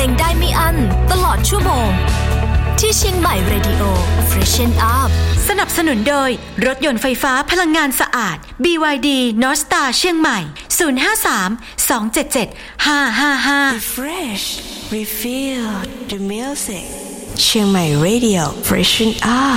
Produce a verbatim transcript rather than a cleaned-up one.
งได้ไม่อั้นตลอดชั่วโมงที่เชียงใหม่ Radio Freshen Up สนับสนุนโดยรถยนต์ไฟฟ้าพลังงานสะอาด บี วาย ดี North Star เชียงใหม่ศูนย์ ห้า สาม สอง เจ็ด เจ็ด ห้า ห้า ห้า Refresh Refill the music เชียงใหม่ Radio Freshen Up